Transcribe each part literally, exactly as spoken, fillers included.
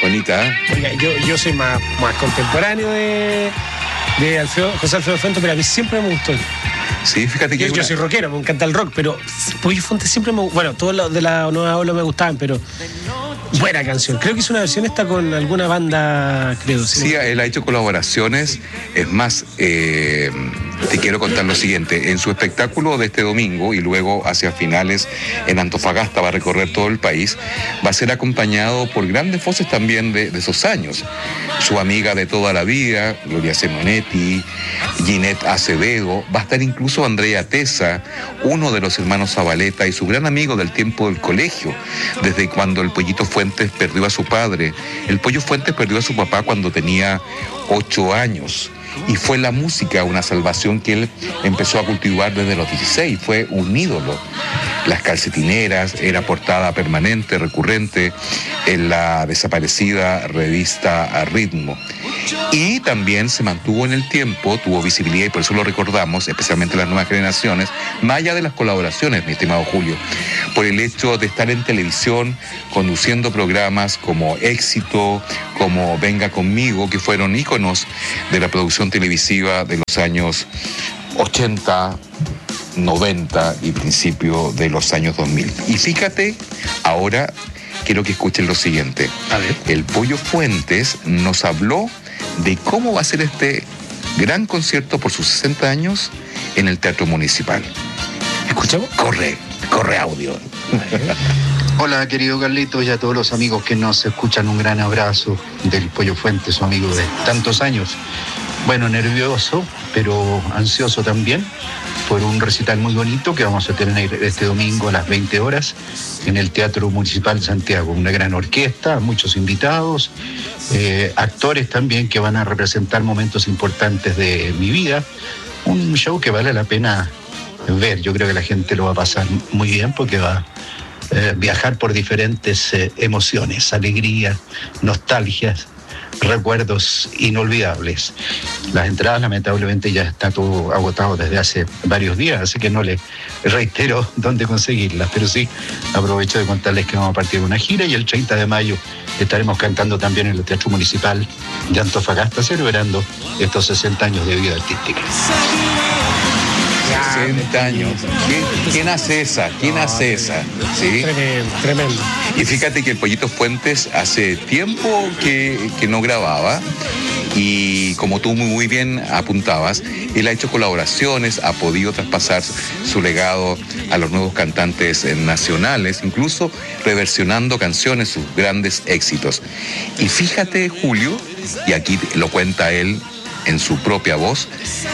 Bonita, ¿eh? Oiga, yo, yo soy más, más contemporáneo de, de Alfredo, José Alfredo Fuentes, pero a mí siempre me gustó. Sí, fíjate que... Yo, una... yo soy rockero, me encanta el rock, pero Pollo Fuentes siempre me... Bueno, todos los de la nueva ola me gustaban, pero... Buena canción. Creo que hizo una versión esta con alguna banda, creo. Sí, sí, él ha hecho colaboraciones. Es más, eh, te quiero contar lo siguiente. En su espectáculo de este domingo y luego hacia finales en Antofagasta, va a recorrer todo el país, va a ser acompañado por grandes voces también de, de esos años. Su amiga de toda la vida, Gloria Simonetti, Ginette Acevedo, va a estar incluso Andrea Tesa, uno de los hermanos Zabaleta y su gran amigo del tiempo del colegio, desde cuando el Pollito Fuentes perdió a su padre. El Pollo Fuentes perdió a su papá cuando tenía ocho años. Y fue la música una salvación que él empezó a cultivar desde los dieciséis. Fue un ídolo. Las Calcetineras era portada permanente, recurrente en la desaparecida revista Ritmo. Y también se mantuvo en el tiempo, tuvo visibilidad y por eso lo recordamos, especialmente las nuevas generaciones, más allá de las colaboraciones, mi estimado Julio, por el hecho de estar en televisión conduciendo programas como Éxito, como Venga Conmigo, que fueron íconos de la producción televisiva de los años ochenta, noventa y principio de los años dos mil. Y fíjate, ahora quiero que escuchen lo siguiente. A ver. El Pollo Fuentes nos habló de cómo va a ser este gran concierto por sus sesenta años en el Teatro Municipal. ¿Escuchamos? Corre, corre audio. Hola, querido Carlitos, y a todos los amigos que nos escuchan, un gran abrazo del Pollo Fuentes, su amigo de tantos años. Bueno, nervioso, pero ansioso también, por un recital muy bonito que vamos a tener este domingo a las veinte horas en el Teatro Municipal de Santiago. Una gran orquesta, muchos invitados, eh, actores también que van a representar momentos importantes de mi vida. Un show que vale la pena ver. Yo creo que la gente lo va a pasar muy bien porque va a eh, viajar por diferentes eh, emociones, alegrías, nostalgias, recuerdos inolvidables. Las entradas lamentablemente ya está todo agotado desde hace varios días, así que no les reitero dónde conseguirlas, pero sí aprovecho de contarles que vamos a partir de una gira y el treinta de mayo estaremos cantando también en el Teatro Municipal de Antofagasta, celebrando estos sesenta años de vida artística. sesenta años. ¿Quién, quién hace esa? ¿Quién hace esa? ¿Sí? Tremendo, tremendo. Y fíjate que el Pollito Fuentes hace tiempo que, que no grababa y como tú muy, muy bien apuntabas, él ha hecho colaboraciones, ha podido traspasar su legado a los nuevos cantantes nacionales, incluso reversionando canciones, sus grandes éxitos. Y fíjate, Julio, y aquí lo cuenta él en su propia voz,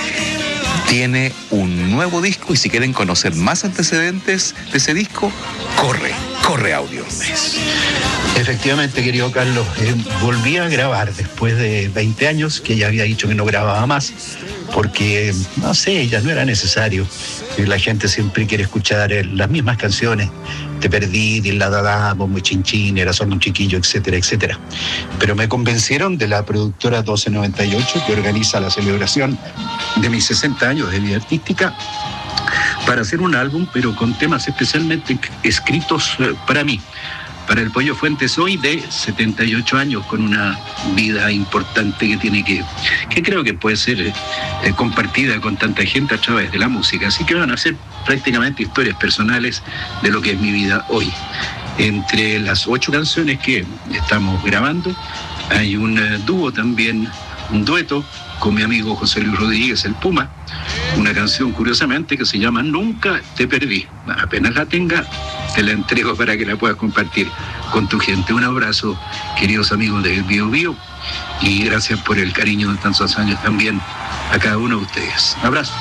tiene un nuevo disco y si quieren conocer más antecedentes de ese disco, corre, corre audio. Efectivamente, querido Carlos, eh, volví a grabar después de veinte años, que ya había dicho que no grababa más, porque, no sé, ya no era necesario. La gente siempre quiere escuchar eh, las mismas canciones. Te perdí, Di la Dada, Bombo Chinchín, Era solo un chiquillo, etcétera, etcétera. Pero me convencieron de la productora doce noventa y ocho, que organiza la celebración de mis sesenta años de vida artística, para hacer un álbum, pero con temas especialmente escritos eh, para mí. Para el Pollo Fuentes hoy de setenta y ocho años, con una vida importante que tiene que, que creo que puede ser eh, compartida con tanta gente a través de la música. Así que van a ser prácticamente historias personales de lo que es mi vida hoy. Entre las ocho canciones que estamos grabando, hay un uh, dúo también, un dueto con mi amigo José Luis Rodríguez, el Puma, una canción curiosamente que se llama Nunca te perdí. Apenas la tenga, te la entrego para que la puedas compartir con tu gente. Un abrazo, queridos amigos de Bio Bio, y gracias por el cariño de tantos años también a cada uno de ustedes. Un abrazo.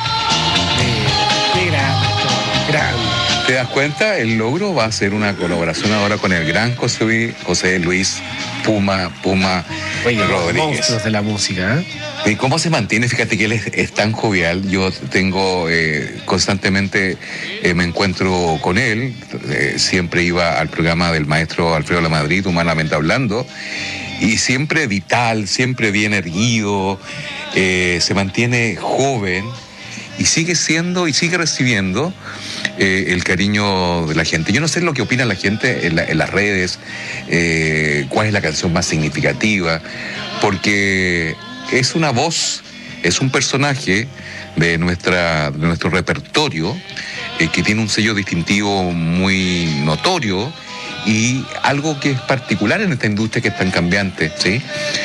Qué grande, grande. ¿Te das cuenta? El logro va a ser una colaboración ahora con el gran José, José Luis Puma, Puma Oye, Rodríguez. Monstruos de la música, ¿eh? ¿Y cómo se mantiene? Fíjate que él es, es tan jovial. Yo tengo eh, constantemente, eh, me encuentro con él. Eh, siempre iba al programa del maestro Alfredo Lamadrid, Humanamente Hablando. Y siempre vital, siempre bien erguido. Eh, se mantiene joven y sigue siendo y sigue recibiendo eh, el cariño de la gente. Yo no sé lo que opina la gente en, la, en las redes, eh, cuál es la canción más significativa, porque es una voz, es un personaje de, nuestra, de nuestro repertorio eh, que tiene un sello distintivo muy notorio y algo que es particular en esta industria que es tan cambiante, ¿sí?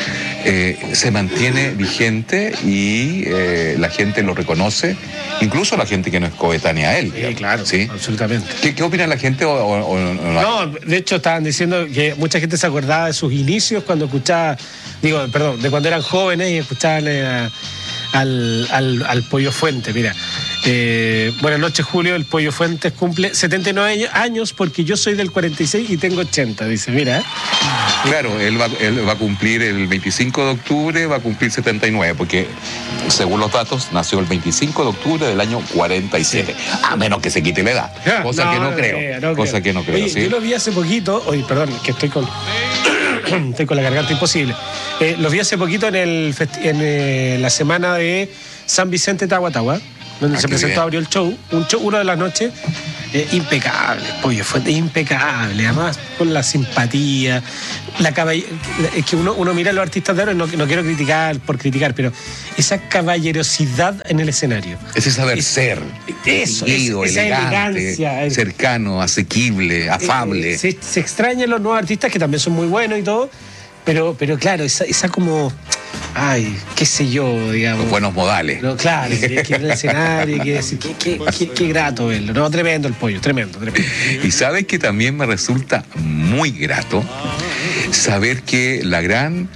Eh, se mantiene vigente y eh, la gente lo reconoce, incluso la gente que no es coetánea a él. Sí, digamos, claro, ¿sí? Absolutamente. ¿Qué, qué opina la gente? O, o, o, o no, de hecho estaban diciendo que mucha gente se acordaba de sus inicios cuando escuchaba, digo, perdón, de cuando eran jóvenes y escuchaban eh, al, al, al Pollo Fuente. Mira, eh, buenas noches, Julio. El Pollo Fuentes cumple setenta y nueve años porque yo soy del cuarenta y seis y tengo ochenta, dice, mira. ¿eh? Claro, él va, él va a cumplir el veinticinco de octubre, va a cumplir setenta y nueve, porque según los datos nació el veinticinco de octubre del año cuarenta y siete, sí. A menos que se quite la edad, cosa no, que no, no creo, creo no cosa creo. que no creo. Oye, ¿sí? Yo lo vi hace poquito, oye, perdón, que estoy con estoy con la garganta imposible. Eh, lo vi hace poquito en el en eh, la semana de San Vicente Tahuatahua, donde ah, se presentó, bien. abrió el show, un show, una de las noches. Eh, impecable, Pollo Fuente, impecable, además con la simpatía, la caball... es que uno, uno mira a los artistas de ahora, no, no quiero criticar por criticar, pero esa caballerosidad en el escenario. Ese saber es, ser, eso, seguido, es, esa elegante, elegancia, cercano, asequible, afable. Eh, se, se extrañan los nuevos artistas que también son muy buenos y todo, pero, pero claro, esa, esa como... Ay, qué sé yo, digamos. Los buenos modales. No, claro, que, que en el escenario, que decir, qué, qué, qué, qué grato verlo. No, tremendo el Pollo, tremendo, tremendo. Y sabes que también me resulta muy grato saber que la gran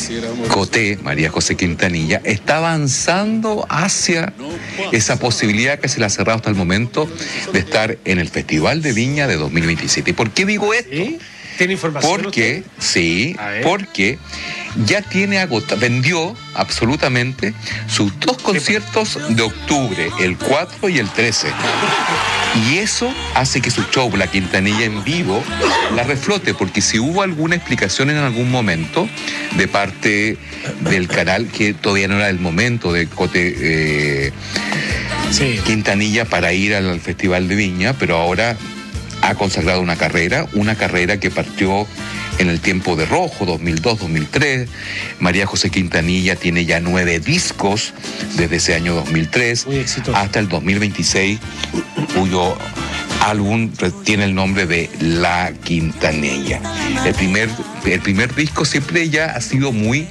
Coté, María José Quintanilla, está avanzando hacia esa posibilidad que se le ha cerrado hasta el momento de estar en el Festival de Viña de dos mil veintisiete. ¿Y por qué digo esto? ¿Sí? ¿Tiene información? Porque, usted? sí, porque ya tiene agotado, vendió absolutamente sus dos conciertos de octubre, el cuatro y el trece. Y eso hace que su show, La Quintanilla en vivo, la reflote, porque si hubo alguna explicación en algún momento de parte del canal, que todavía no era el momento de Coté eh, sí. Quintanilla para ir al Festival de Viña, pero ahora ha consagrado una carrera, una carrera que partió en el tiempo de Rojo, dos mil dos, dos mil tres. María José Quintanilla tiene ya nueve discos desde ese año dos mil tres hasta el dos mil veintiséis, cuyo álbum tiene el nombre de La Quintanilla. El primer, el primer disco siempre ella ha sido muy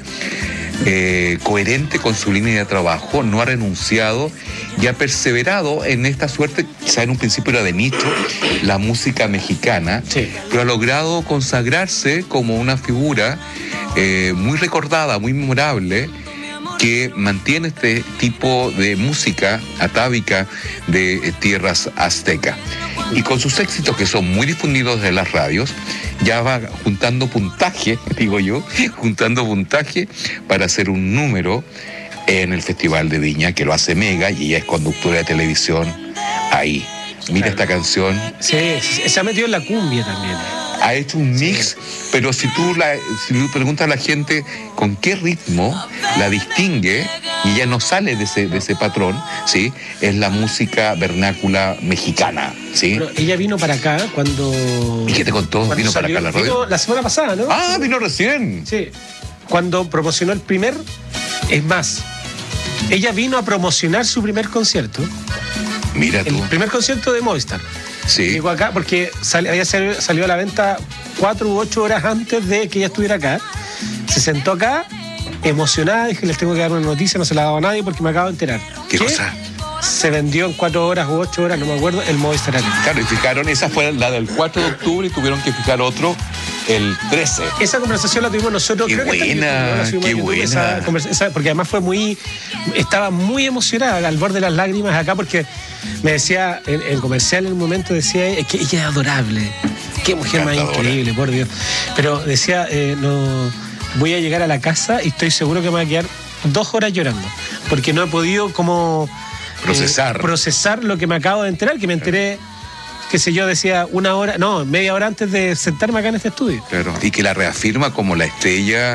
eh, coherente con su línea de trabajo, no ha renunciado y ha perseverado en esta suerte, quizá en un principio era de nicho, la música mexicana, sí. pero ha logrado consagrarse como una figura eh, muy recordada, muy memorable, que mantiene este tipo de música atávica de eh, tierras aztecas. Y con sus éxitos, que son muy difundidos en las radios, ya va juntando puntaje, digo yo, juntando puntaje para hacer un número en el Festival de Viña, que lo hace Mega, y ella es conductora de televisión ahí. Mira esta canción. Sí, se ha metido en la cumbia también. Ha hecho un mix, sí. pero si tú, la, si tú preguntas a la gente con qué ritmo la distingue, y ella no sale de ese, de ese patrón, ¿sí? Es la música vernácula mexicana, ¿sí? Pero ella vino para acá cuando... ¿Y qué te contó? Vino salió, para acá la radio. Vino la semana pasada, ¿no? Ah, vino recién. Sí, cuando promocionó el primer, es más, ella vino a promocionar su primer concierto. Mira tú. El primer concierto de Movistar. Sí. Llegó acá porque sal, había salido, salió a la venta cuatro u ocho horas antes de que ella estuviera acá. Se sentó acá, emocionada, dije, les tengo que dar una noticia, no se la ha dado a nadie porque me acabo de enterar. ¿Qué, ¿Qué cosa? Se vendió en cuatro horas u ocho horas, no me acuerdo, el Movistar Arena. Claro, y fijaron, esa fue la del cuatro de octubre y tuvieron que fijar otro el trece. Esa conversación la tuvimos nosotros. Qué creo buena, que qué YouTube, buena. Esa esa, porque además fue muy, estaba muy emocionada, al borde de las lágrimas acá, porque me decía, en el comercial en un momento decía, es que ella es adorable. Qué mujer más increíble, por Dios. Pero decía, eh, no, voy a llegar a la casa y estoy seguro que me voy a quedar dos horas llorando, porque no he podido como... Procesar. Eh, procesar lo que me acabo de enterar, que me enteré, qué sé yo, decía una hora, no, media hora antes de sentarme acá en este estudio. Claro, y que la reafirma como la estrella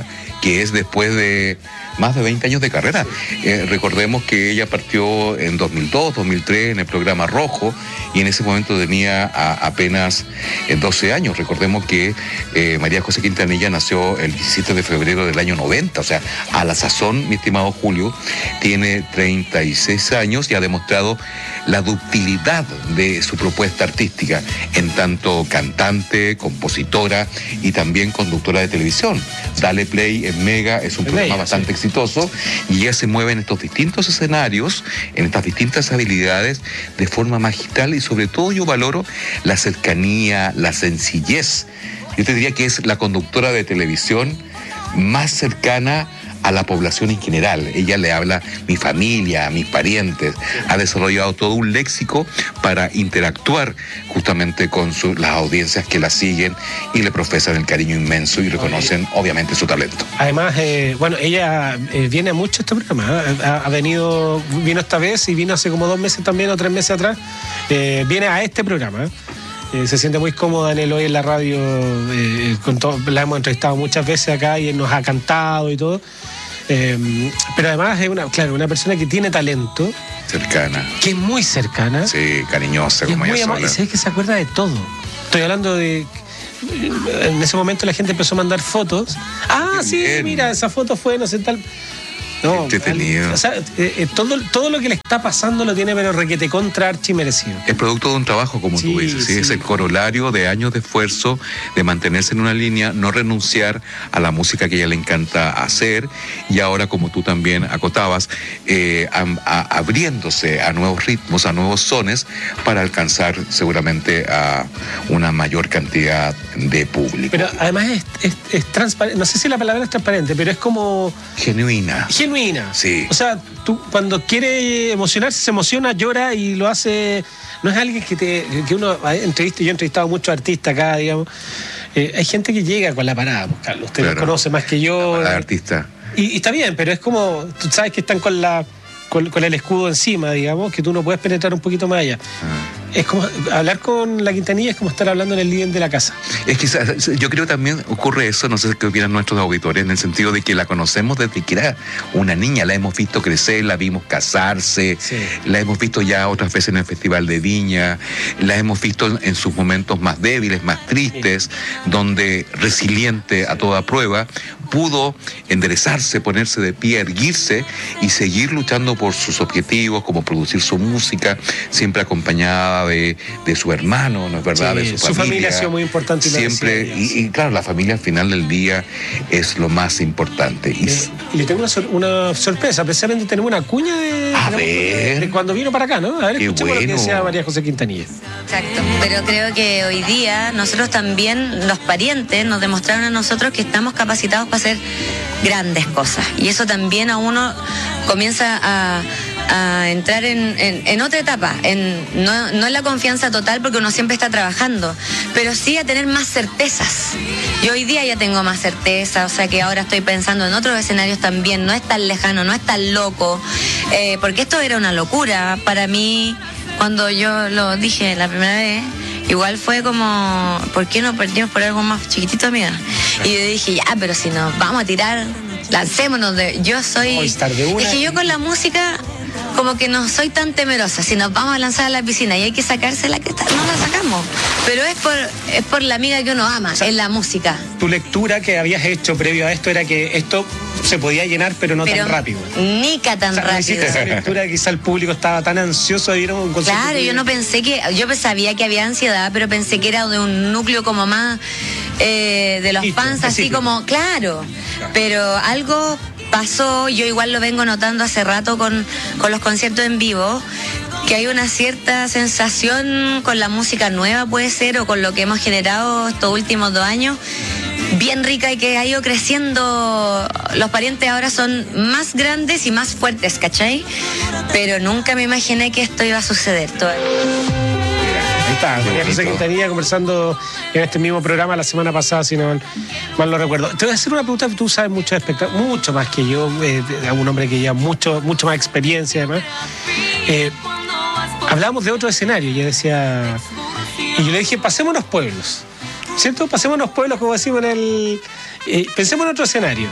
que es después de más de veinte años de carrera. Eh, recordemos que ella partió en dos mil dos, dos mil tres en el programa Rojo y en ese momento tenía a, apenas eh, doce años. Recordemos que eh, María José Quintanilla nació el diecisiete de febrero del año noventa, o sea, a la sazón, mi estimado Julio, tiene treinta y seis años y ha demostrado la ductilidad de su propuesta artística en tanto cantante, compositora y también conductora de televisión. Dale Play en Mega es un programa bastante exitoso y ella se mueve en estos distintos escenarios, en estas distintas habilidades de forma magistral y sobre todo yo valoro la cercanía, la sencillez. Yo te diría que es la conductora de televisión más cercana a la población en general. Ella le habla a mi familia, a mis parientes, ha desarrollado todo un léxico para interactuar justamente con su, las audiencias que la siguen y le profesan el cariño inmenso y reconocen obviamente su talento. Además, eh, bueno, ella eh, viene mucho a este programa, ¿eh? ha, ha venido, vino esta vez y vino hace como dos meses también o tres meses atrás, eh, viene a este programa, ¿eh? Eh, se siente muy cómoda en el Hoy en la Radio, eh, con todo, la hemos entrevistado muchas veces acá y él nos ha cantado y todo. Eh, pero además es una, claro, una persona que tiene talento. Cercana. Que es muy cercana. Sí, cariñosa, como ella sola. Y sabes que se acuerda de todo. Estoy hablando de... En ese momento la gente empezó a mandar fotos. Ah, qué sí, bien. Mira, esa foto fue, no sé, tal... No, entretenido. O sea, eh, eh, todo, todo lo que le está pasando lo tiene, pero requete contra archi merecido. Es producto de un trabajo, como sí, tú dices, ¿sí? Sí. Es el corolario de años de esfuerzo, de mantenerse en una línea, no renunciar a la música que a ella le encanta hacer, y ahora, como tú también acotabas, eh, a, a, abriéndose a nuevos ritmos, a nuevos sones, para alcanzar seguramente a una mayor cantidad de público. Pero además es, es, es transparente, no sé si la palabra es transparente, pero es como... Genuina. Genuina. Sí. O sea, tú cuando quiere emocionarse, se emociona, llora y lo hace. No es alguien que te que uno entrevista. Yo he entrevistado a muchos artistas acá, digamos. Eh, hay gente que llega con la parada, pues, Carlos. Usted claro. Los conoce más que yo. La parada artista. Y, y está bien, pero es como. Tú sabes que están con la con, con el escudo encima, digamos, que tú no puedes penetrar un poquito más allá. Ah. Es como hablar con la Quintanilla, es como estar hablando en el living de la casa. Es que yo creo también ocurre eso, no sé qué opinan nuestros auditores, en el sentido de que la conocemos desde que era una niña, la hemos visto crecer, la vimos casarse, sí. La hemos visto ya otras veces en el Festival de Viña, la hemos visto en sus momentos más débiles, más tristes, sí. Donde resiliente a toda prueba, pudo enderezarse, ponerse de pie, erguirse y seguir luchando por sus objetivos, como producir su música, siempre acompañada de, de su hermano, ¿no es verdad? Sí, de su, su familia. familia ha sido muy importante. Siempre, y, y claro, la familia al final del día es lo más importante. Y, eh, y le tengo una, sor, una sorpresa, precisamente tenemos una cuña de, a de, ver. de cuando vino para acá, ¿no? A ver, qué escuchemos bueno. Lo que decía María José Quintanilla. Exacto, pero creo que hoy día nosotros también, los parientes, nos demostraron a nosotros que estamos capacitados para hacer grandes cosas. Y eso también a uno comienza a... a entrar en, en, en otra etapa, en, no, no en la confianza total porque uno siempre está trabajando, pero sí a tener más certezas. Y hoy día ya tengo más certeza, o sea que ahora estoy pensando en otros escenarios también, no es tan lejano, no es tan loco, eh, porque esto era una locura para mí cuando yo lo dije la primera vez. Igual fue como, ¿por qué no partimos por algo más chiquitito, amiga? Y yo dije, ya, pero si nos vamos a tirar, lancémonos. De, yo soy... Es que yo con la música... como que no soy tan temerosa. Si nos vamos a lanzar a la piscina y hay que sacarse la cresta, no la sacamos. Pero es por, es por la amiga que uno ama, o sea, es la música. Tu lectura que habías hecho previo a esto era que esto se podía llenar, pero no pero tan rápido. Nica tan o sea, rápido. Esa lectura que quizá el público estaba tan ansioso de ir a un concierto. Claro, yo no pensé que, yo sabía que había ansiedad, pero pensé que era de un núcleo como más eh, de los Listo, fans, así como, claro, claro. Pero algo pasó, yo igual lo vengo notando hace rato con, con los conciertos en vivo, que hay una cierta sensación con la música nueva, puede ser, o con lo que hemos generado estos últimos dos años, bien rica y que ha ido creciendo. Los parientes ahora son más grandes y más fuertes, ¿cachai? Pero nunca me imaginé que esto iba a suceder todavía. Está, María José Quintanilla conversando en este mismo programa la semana pasada, si no mal lo recuerdo. Te voy a hacer una pregunta, tú sabes mucho de espectáculo, mucho más que yo, eh, de un hombre que lleva mucho, mucho más experiencia además. Eh, hablábamos de otro escenario, y yo decía, y yo le dije, pasémonos pueblos, ¿cierto? Pasémonos pueblos, como decimos en el... Eh, pensemos en otro escenario.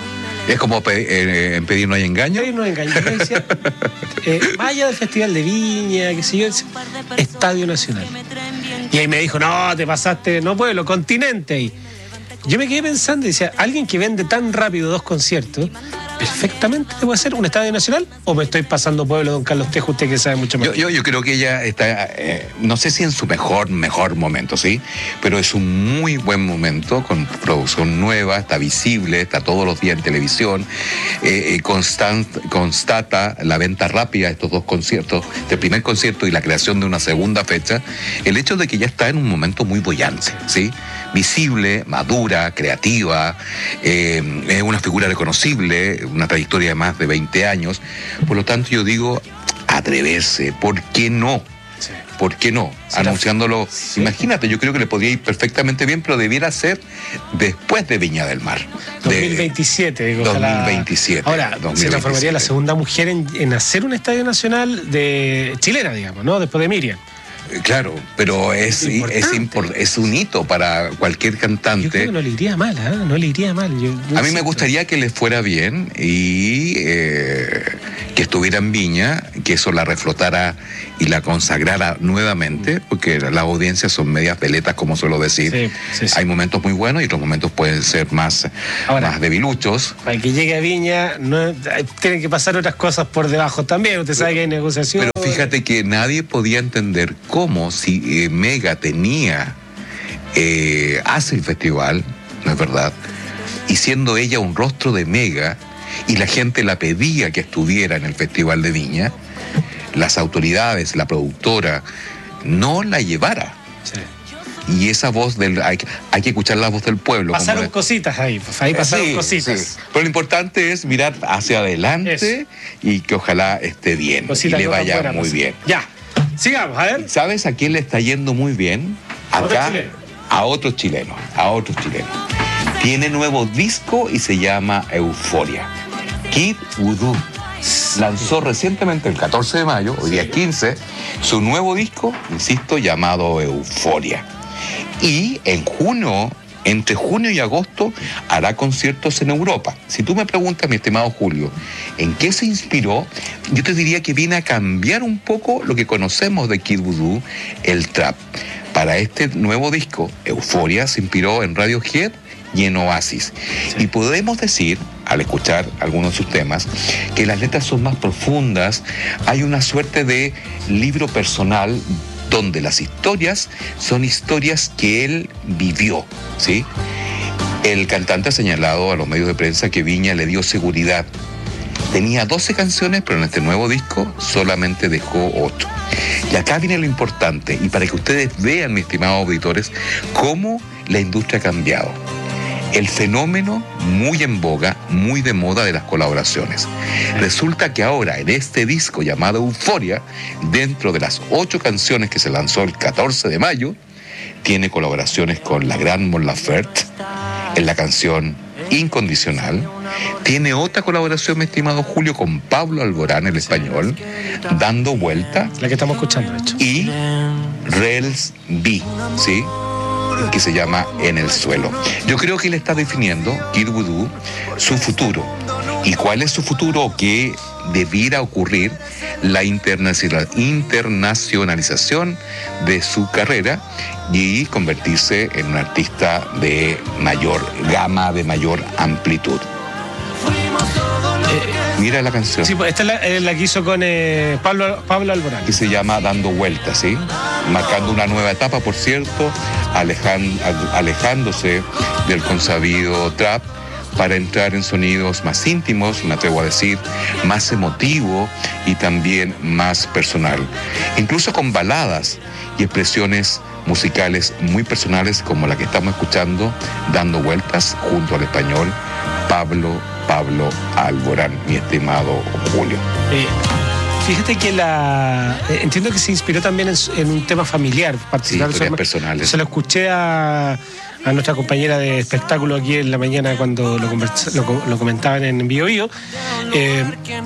Es como pe- eh, en Pedir no hay engaño. Pedir no hay engaño. Yo decía, eh, vaya del Festival de Viña, qué sé yo, Estadio Nacional. Y ahí me dijo, no, te pasaste, no pueblo, continente ahí. Yo me quedé pensando y decía, alguien que vende tan rápido dos conciertos, perfectamente te puede hacer un Estadio Nacional, o me estoy pasando pueblo, don Carlos Tejo, usted que sabe mucho más. Yo, yo, yo creo que ella está, eh, no sé si en su mejor, mejor momento, ¿sí? Pero es un muy buen momento, con producción nueva, está visible, está todos los días en televisión, eh, constant, constata la venta rápida de estos dos conciertos, del primer concierto y la creación de una segunda fecha, el hecho de que ya está en un momento muy boyante, ¿sí? Visible, madura, creativa, eh, es una figura reconocible, una trayectoria de más de veinte años. Por lo tanto, yo digo, atreverse, ¿por qué no? Sí. ¿Por qué no? Sí, Anunciándolo. sí. Imagínate, yo creo que le podría ir perfectamente bien, pero debiera ser después de Viña del Mar. dos mil veintisiete, digo, dos ojalá. mil veintisiete. Ahora, dos mil veintisiete. se transformaría la segunda mujer en, en hacer un Estadio Nacional de chilena, digamos, ¿no? Después de Miriam. Claro, pero es, Es es, impor- es un hito para cualquier Yo creo cantante. que no le iría mal, ¿eh? No le iría mal. Yo, yo A mí me insisto. gustaría que le fuera bien y eh, que estuviera en Viña, que eso la reflotara y la consagrara nuevamente, porque las audiencias son medias veletas, como suelo decir. Sí, sí, sí. Hay momentos muy buenos y otros momentos pueden ser más, Ahora, más debiluchos. Para que llegue a Viña, no, tienen que pasar otras cosas por debajo también. Usted sabe que hay negociación. Pero fíjate que nadie podía entender cómo, si eh, Mega tenía, eh, hace el festival, ¿no es verdad? Y siendo ella un rostro de Mega, y la gente la pedía que estuviera en el Festival de Viña, las autoridades, la productora, no la llevara. Sí. Y esa voz del... Hay, que- hay que escuchar la voz del pueblo. como Pasaron de- cositas ahí, pues ahí pasaron Sí, cositas. sí. Pero lo importante es mirar hacia adelante Eso. y que ojalá esté bien Cositas y le no tan vaya buenas, muy pues. bien. Ya, sigamos, a ver. ¿Sabes a quién le está yendo muy bien? Otro Acá, chileno. a otros chilenos, a otros chilenos. Tiene nuevo disco y se llama Euforia. Kid Voodoo lanzó recientemente, el catorce de mayo, hoy día es quince, su nuevo disco, insisto, llamado Euforia. Y en junio, entre junio y agosto, hará conciertos en Europa. Si tú me preguntas, mi estimado Julio, ¿en qué se inspiró? Yo te diría que viene a cambiar un poco lo que conocemos de Kid Voodoo, el trap. Para este nuevo disco, Euforia, se inspiró en Radiohead y en Oasis. Y podemos decir, al escuchar algunos de sus temas, que las letras son más profundas, hay una suerte de libro personal donde las historias son historias que él vivió, ¿sí? El cantante ha señalado a los medios de prensa que Viña le dio seguridad. Tenía doce canciones, pero en este nuevo disco solamente dejó ocho. Y acá viene lo importante, y para que ustedes vean, mis estimados auditores, cómo la industria ha cambiado. El fenómeno muy en boga, muy de moda de las colaboraciones. Resulta que ahora en este disco llamado Euforia, dentro de las ocho canciones que se lanzó el catorce de mayo, tiene colaboraciones con la gran Mon Laferte en la canción Incondicional. Tiene otra colaboración, mi estimado Julio, con Pablo Alborán, el español, Dando Vuelta, La que estamos escuchando, de hecho. y Rels B, ¿sí? Que se llama En el Suelo. Yo creo que él está definiendo, Kid Voodoo, su futuro. ¿Y cuál es su futuro? Que debiera ocurrir la internacional- internacionalización de su carrera y convertirse en un artista de mayor gama, de mayor amplitud. Mira la canción. Sí, pues esta es la, eh, la que hizo con eh, Pablo, Pablo Alborán. Que se llama Dando Vueltas, ¿sí? Marcando una nueva etapa, por cierto, alejan- a- alejándose del consabido trap para entrar en sonidos más íntimos, me atrevo a decir, más emotivo y también más personal. Incluso con baladas y expresiones musicales muy personales como la que estamos escuchando, Dando Vueltas, junto al español Pablo, Pablo Alborán, mi estimado Julio. Eh, fíjate que la. eh, entiendo que se inspiró también en, su- en un tema familiar. Sí, Particular, historias personales. Se lo escuché a, a nuestra compañera de espectáculo aquí en la mañana cuando lo, conversa, lo, lo comentaban en Bio Bio. Eh,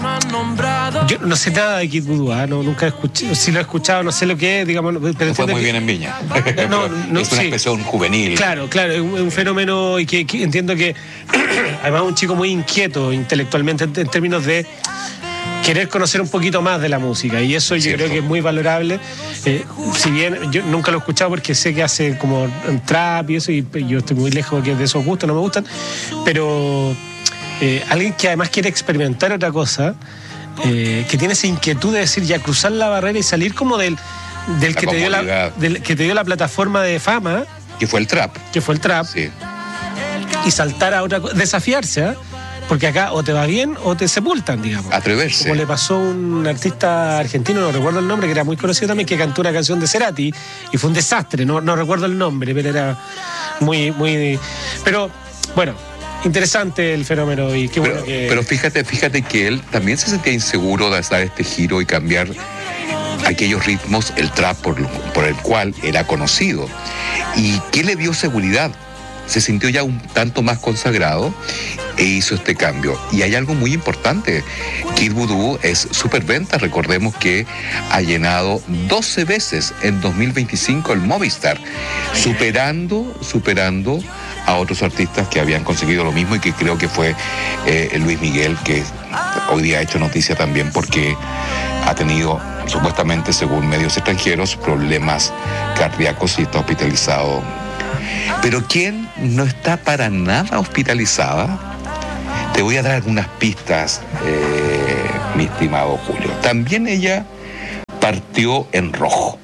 yo no sé nada de Kid Voodoo, ¿eh? no, nunca he escuchado, si lo he escuchado no sé lo que es, digamos. Pero no fue muy que, bien en Viña. No, no, es una sí. expresión juvenil. Claro, claro, es un, un fenómeno y que, que entiendo que además un chico muy inquieto intelectualmente en, en términos de querer conocer un poquito más de la música, y eso yo Cierto. creo que es muy valorable. Eh, si bien yo nunca lo he escuchado porque sé que hace como trap y eso, y yo estoy muy lejos de esos gustos, no me gustan, pero eh, alguien que además quiere experimentar otra cosa, eh, que tiene esa inquietud de decir ya cruzar la barrera y salir como del, del, que, te dio la, del que te dio la plataforma de fama, que fue el trap, que fue el trap, sí. Y saltar a otra cosa, desafiarse, ¿eh? Porque acá o te va bien o te sepultan, digamos. Atreverse. Como le pasó a un artista argentino, no recuerdo el nombre, que era muy conocido también, que cantó una canción de Cerati y fue un desastre, no, no recuerdo el nombre, pero era muy, muy... Pero, bueno, interesante el fenómeno y qué pero, bueno que... Pero fíjate, fíjate que él también se sentía inseguro de dar este giro y cambiar aquellos ritmos, el trap por, por el cual era conocido. ¿Y qué le dio seguridad? Se sintió ya un tanto más consagrado e hizo este cambio. Y hay algo muy importante. Kid Voodoo es superventa. Recordemos que ha llenado doce veces en dos mil veinticinco el Movistar, superando, superando a otros artistas que habían conseguido lo mismo, y que creo que fue eh, Luis Miguel, que hoy día ha hecho noticia también porque ha tenido, supuestamente, según medios extranjeros, problemas cardíacos y está hospitalizado. Pero ¿quién no está para nada hospitalizada? Te voy a dar algunas pistas, eh, mi estimado Julio. También ella partió en rojo.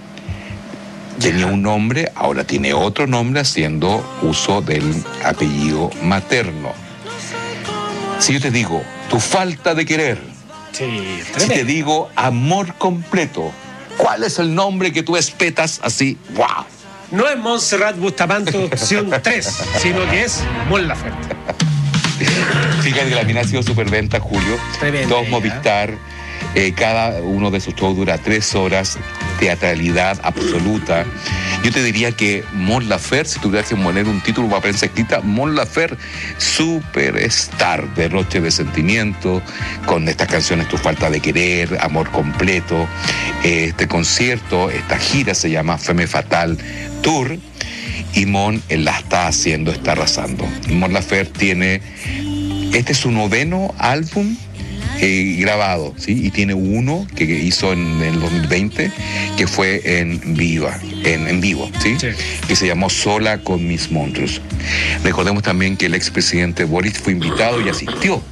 Tenía un nombre, ahora tiene otro nombre, haciendo uso del apellido materno. Si yo te digo, tu falta de querer, sí, si te digo amor completo, ¿cuál es el nombre que tú espetas así? ¡Wow! No es Montserrat Bustamante opción tres, sino que es Mon Laferte. Fíjate que la mina ha sido superventa, Julio. Tremenda, Dos Movistar, eh, cada uno de sus shows dura tres horas, teatralidad absoluta. Yo te diría que Mon Laferte, si tuvieras que poner un título para prensa escrita, Mon Laferte, superstar, derroche de sentimiento, con estas canciones Tu falta de querer, Amor completo. Este concierto, esta gira se llama Femme Fatal Tour, y Mon la está haciendo, está arrasando. Mon Laferte tiene, este es su noveno álbum eh, grabado, ¿sí? Y tiene uno que hizo en el dos mil veinte, que fue en viva, en, en vivo, ¿sí? Sí. Que se llamó Sola con mis monstruos. Recordemos también que el expresidente Boris fue invitado y asistió,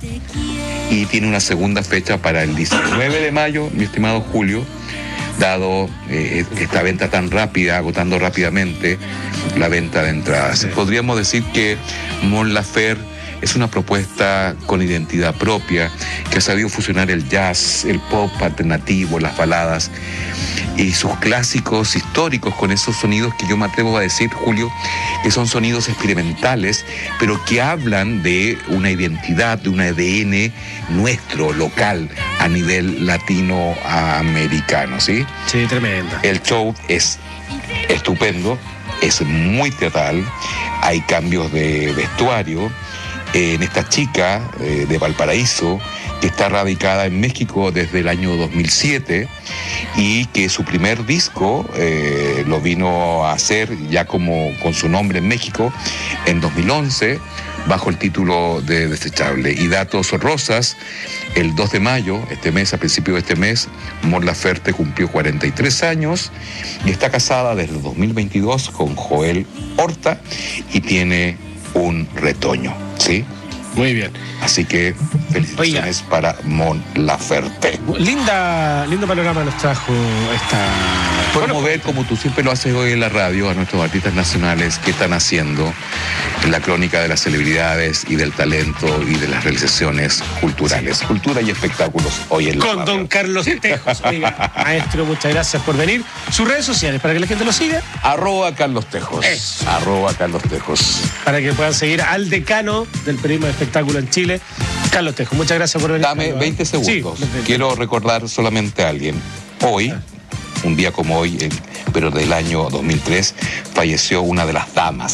y tiene una segunda fecha para el diecinueve de mayo, mi estimado Julio, dado eh, esta venta tan rápida, agotando rápidamente la venta de entradas. Sí. Podríamos decir que Mon Laferte es una propuesta con identidad propia, que ha sabido fusionar el jazz, el pop alternativo, las baladas y sus clásicos históricos con esos sonidos que yo me atrevo a decir, Julio, que son sonidos experimentales, pero que hablan de una identidad, de un A D N nuestro, local, a nivel latinoamericano, ¿sí? Sí, tremenda. El show es estupendo, es muy teatral, hay cambios de vestuario. En esta chica eh, de Valparaíso, que está radicada en México desde el año dos mil siete, y que su primer disco eh, lo vino a hacer ya como con su nombre en México en dos mil once, bajo el título de Desechable. Y datos rosas, el dos de mayo, este mes, a principio de este mes, Mon Laferte cumplió cuarenta y tres años y está casada desde el dos mil veintidós con Joel Horta y tiene un retoño, ¿sí? Muy bien. Así que felicitaciones Oiga. para Mon Laferte. Linda, lindo panorama nos trajo esta... Podemos bueno, ver, como tú siempre lo haces hoy en la radio, a nuestros artistas nacionales qué están haciendo en la crónica de las celebridades y del talento y de las realizaciones culturales. Sí. Cultura y espectáculos hoy en la Con radio. Don Carlos Tejos. Oiga, maestro, muchas gracias por venir. Sus redes sociales, para que la gente lo siga. Arroba Carlos Tejos. Eso. Arroba Carlos Tejos. Para que puedan seguir al decano del periodismo de espectáculo en Chile, Carlos Tejos. Muchas gracias por venir. Dame veinte segundos. Sí, quiero recordar solamente a alguien. Hoy, un día como hoy, pero del año dos mil tres, falleció una de las damas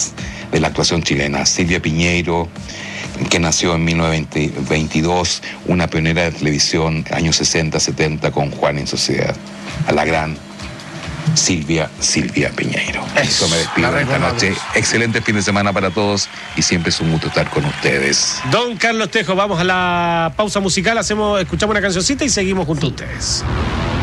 de la actuación chilena. Silvia Piñeiro, que nació en mil novecientos veintidós, una pionera de televisión, años sesenta, setenta, con Juan en Sociedad. A la gran Silvia, Silvia Piñeiro. Eso me despido esta noche. Excelente fin de semana para todos y siempre es un gusto estar con ustedes. Don Carlos Tejo, vamos a la pausa musical, hacemos, escuchamos una cancioncita y seguimos junto a ustedes.